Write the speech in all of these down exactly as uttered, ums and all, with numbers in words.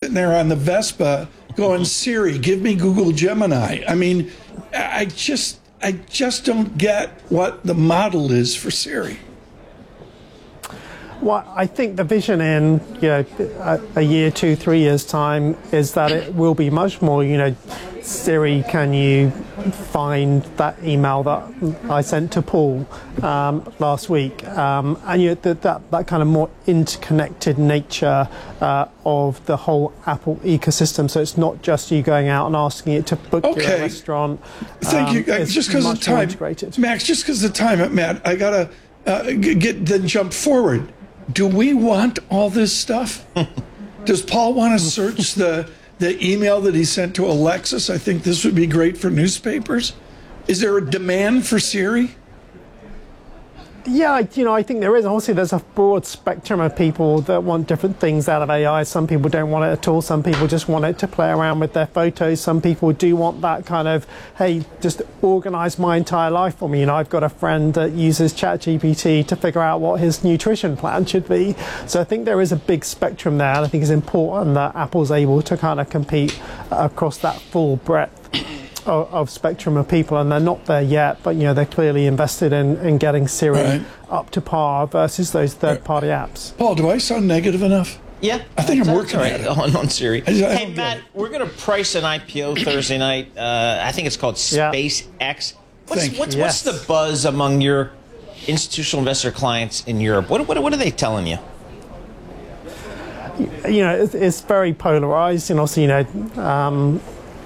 sitting there on the Vespa going, Siri, give me Google Gemini. I mean, I just, I just don't get what the model is for Siri. Well, I think the vision in you know a, a year, two, three years time is that it will be much more. You know, Siri, can you find that email that I sent to Paul um, last week? Um, and you know, that, that that kind of more interconnected nature uh, of the whole Apple ecosystem. So it's not just you going out and asking it to book okay. your restaurant. Thank um, you. Uh, just because of time, Max. Just because of time, Matt, I gotta uh, get then jump forward. Do we want all this stuff? Does Paul want to search the, the email that he sent to Alexis? I think this would be great for newspapers. Is there a demand for Siri? Yeah, you know, I think there is. Obviously, there's a broad spectrum of people that want different things out of A I. Some people don't want it at all. Some people just want it to play around with their photos. Some people do want that kind of, hey, just organize my entire life for me. You know, I've got a friend that uses ChatGPT to figure out what his nutrition plan should be. So I think there is a big spectrum there. And I think it's important that Apple's able to kind of compete across that full breadth Of, of spectrum of people, and they're not there yet, but you know they're clearly invested in, in getting Siri right. up to par versus those third-party apps. Paul, do I sound negative enough? Yeah, I think I'm working right. at it. on, on Siri. I, I hey Matt, we're going to price an I P O Thursday night. Uh, I think it's called SpaceX. Yeah. What's Thank what's, you. what's Yes. the buzz among your institutional investor clients in Europe? What what what are they telling you? You know, it's, it's very polarized, and also, you know. Um,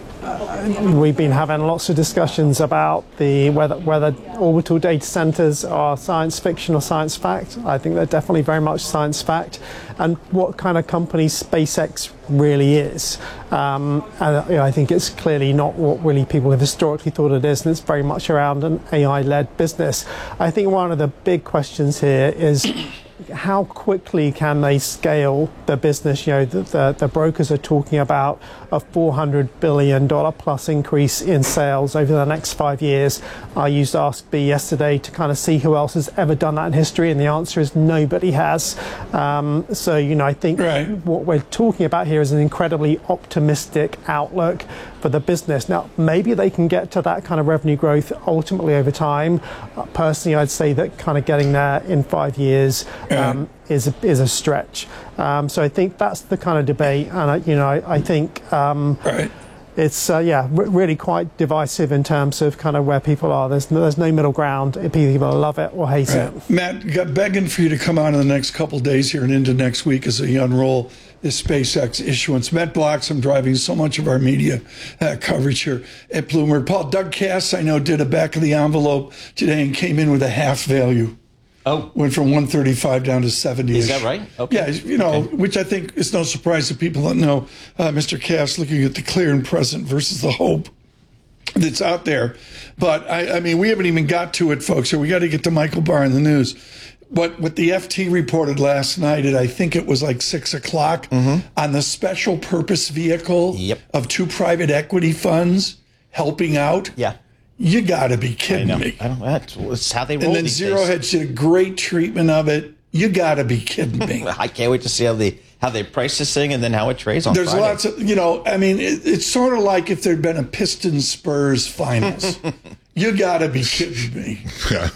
We've been having lots of discussions about the whether whether orbital data centers are science fiction or science fact. I think they're definitely very much science fact, and what kind of company SpaceX really is. Um, and you know, I think it's clearly not what really people have historically thought it is, and it's very much around an A I-led business. I think one of the big questions here is, how quickly can they scale the business? You know, the, the, the brokers are talking about a four hundred billion dollars plus increase in sales over the next five years. I used Ask B yesterday to kind of see who else has ever done that in history, and the answer is nobody has. Um, so, you know, I think right. what we're talking about here is an incredibly optimistic outlook for the business. Now, maybe they can get to that kind of revenue growth ultimately over time. Uh, personally, I'd say that kind of getting there in five years um, yeah. is a, is a stretch. Um, so I think that's the kind of debate, and I, you know, I, I think um, right. it's uh, yeah, r- really quite divisive in terms of kind of where people are. There's no, there's no middle ground. People love it or hate right. it. Matt, got begging for you to come on in the next couple of days here and into next week as we unroll this SpaceX issuance. Matt Bloxham driving so much of our media uh, coverage here at Bloomberg. Paul, Doug Cass, I know, did a back of the envelope today and came in with a half value. Oh. Went from one thirty-five down to seventy. Is that right? Okay. Yeah, you know, okay. Which I think is no surprise to people that know uh, Mister Cass looking at the clear and present versus the hope that's out there. But, I, I mean, we haven't even got to it, folks, so we got to get to Michael Barr in the news. What, what the F T reported last night at, I think it was like six o'clock, mm-hmm. on the special purpose vehicle yep. of two private equity funds helping out. Yeah. You got to be kidding I know. me. I don't, that's, that's how they roll. And then these Zero days. Hedge did a great treatment of it. You got to be kidding me. I can't wait to see how they how they price this thing and then how it trades on There's Friday. lots of, you know, I mean, it, it's sort of like if there'd been a Pistons Spurs finals. You got to be kidding me.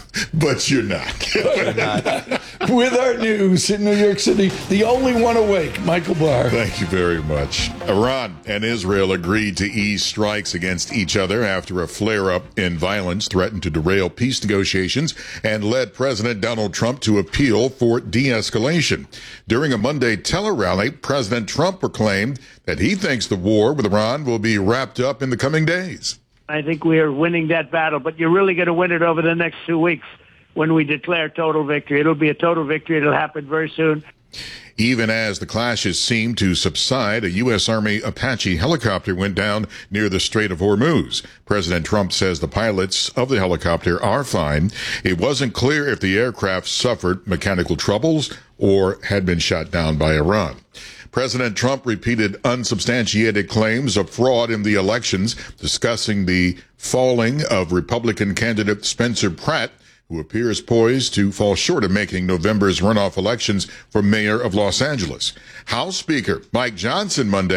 But you're not. You're not. With our news in New York City, the only one awake, Michael Barr. Thank you very much. Iran and Israel agreed to ease strikes against each other after a flare-up in violence threatened to derail peace negotiations and led President Donald Trump to appeal for de-escalation. During a Monday tele-rally, President Trump proclaimed that he thinks the war with Iran will be wrapped up in the coming days. I think we are winning that battle, but you're really going to win it over the next two weeks when we declare total victory. It'll be a total victory. It'll happen very soon. Even as the clashes seem to subside, a U S. Army Apache helicopter went down near the Strait of Hormuz. President Trump says the pilots of the helicopter are fine. It wasn't clear if the aircraft suffered mechanical troubles or had been shot down by Iran. President Trump repeated unsubstantiated claims of fraud in the elections, discussing the falling of Republican candidate Spencer Pratt, who appears poised to fall short of making November's runoff elections for mayor of Los Angeles. House Speaker Mike Johnson Monday